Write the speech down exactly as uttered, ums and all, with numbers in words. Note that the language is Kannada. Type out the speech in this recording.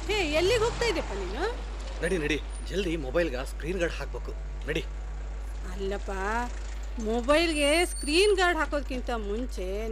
ಹೇ ಎಲ್ಲಿಗೆ ಹೋಗ್ತಾ ಇದ್ದೆಪ್ಪ ನೀನು? ನಡಿ ನಡಿ ಜಲ್ದಿ ಮೊಬೈಲ್ಗೆ ಸ್ಕ್ರೀನ್ ಗಾರ್ಡ್ ಹಾಕ್ಬೇಕು ನಡಿ. ಅಲ್ಲಪ್ಪ, ಮೊಬೈಲ್ಗೆ ಸ್ಕ್ರೀನ್ ಗಾರ್ಡ್ ಹಾಕೋದಕ್ಕಿಂತ ಮುಂಚೆ